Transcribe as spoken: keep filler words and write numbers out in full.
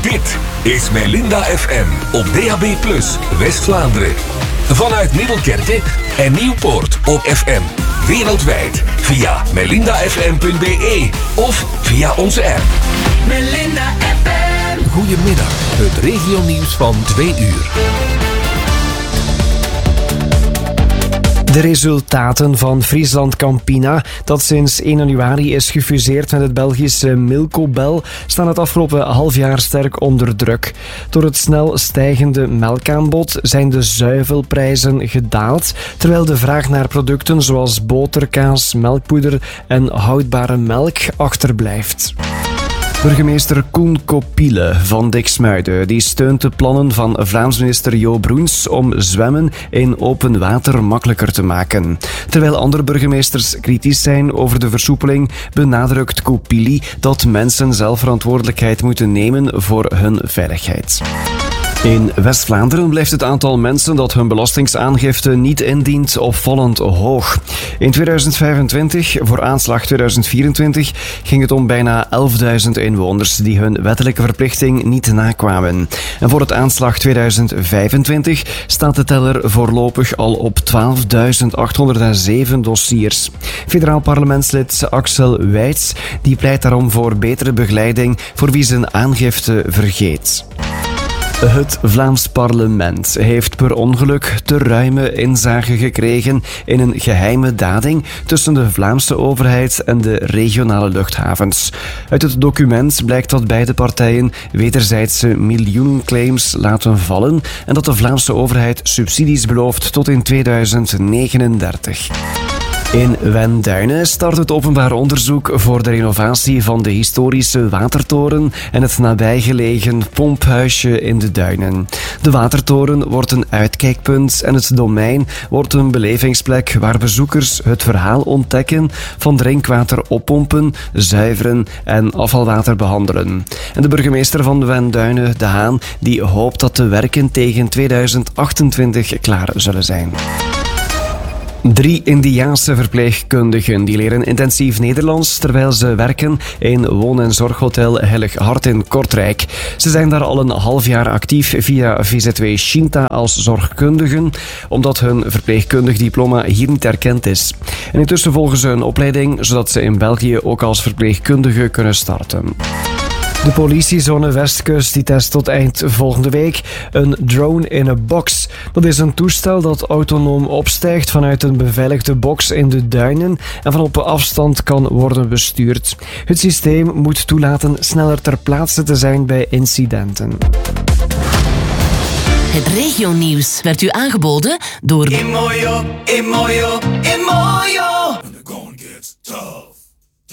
Dit is Melinda F M op D A B plus, West-Vlaanderen. Vanuit Middelkerke en Nieuwpoort op F M. Wereldwijd via melinda f m punt b e of via onze app. Melinda F M. Goedemiddag, het regionieuws van twee uur. De resultaten van Friesland Campina, dat sinds één januari is gefuseerd met het Belgische Milcobel, staan het afgelopen half jaar sterk onder druk. Door het snel stijgende melkaanbod zijn de zuivelprijzen gedaald, terwijl de vraag naar producten zoals boter, kaas, melkpoeder en houdbare melk achterblijft. Burgemeester Koen Kopiele van Diksmuiden die steunt de plannen van Vlaams minister Jo Broens om zwemmen in open water makkelijker te maken. Terwijl andere burgemeesters kritisch zijn over de versoepeling, benadrukt Kopiele dat mensen zelf verantwoordelijkheid moeten nemen voor hun veiligheid. In West-Vlaanderen blijft het aantal mensen dat hun belastingaangifte niet indient opvallend hoog. In tweeduizend vijfentwintig, voor aanslag tweeduizend vierentwintig, ging het om bijna elfduizend inwoners die hun wettelijke verplichting niet nakwamen. En voor het aanslag tweeduizend vijfentwintig staat de teller voorlopig al op twaalfduizend achthonderdzeven dossiers. Federaal parlementslid Axel Wijts die pleit daarom voor betere begeleiding voor wie zijn aangifte vergeet. Het Vlaams parlement heeft per ongeluk te ruime inzage gekregen in een geheime dading tussen de Vlaamse overheid en de regionale luchthavens. Uit het document blijkt dat beide partijen wederzijdse miljoenenclaims laten vallen en dat de Vlaamse overheid subsidies belooft tot in tweeduizend negenendertig. In Wenduinen start het openbaar onderzoek voor de renovatie van de historische watertoren en het nabijgelegen pomphuisje in de Duinen. De watertoren wordt een uitkijkpunt en het domein wordt een belevingsplek waar bezoekers het verhaal ontdekken van drinkwater oppompen, zuiveren en afvalwater behandelen. En de burgemeester van Wenduinen, De Haan, die hoopt dat de werken tegen tweeduizend achtentwintig klaar zullen zijn. Drie Indiaanse verpleegkundigen die leren intensief Nederlands terwijl ze werken in woon- en zorghotel Heilig Hart in Kortrijk. Ze zijn daar al een half jaar actief via V Z W Shinta als zorgkundigen, omdat hun verpleegkundig diploma hier niet erkend is. En intussen volgen ze een opleiding, zodat ze in België ook als verpleegkundige kunnen starten. De politiezone Westkust die test tot eind volgende week een drone in a box. Dat is een toestel dat autonoom opstijgt vanuit een beveiligde box in de duinen en van op afstand kan worden bestuurd. Het systeem moet toelaten sneller ter plaatse te zijn bij incidenten. Het regionieuws werd u aangeboden door Imoyo, Imoyo, Imoyo.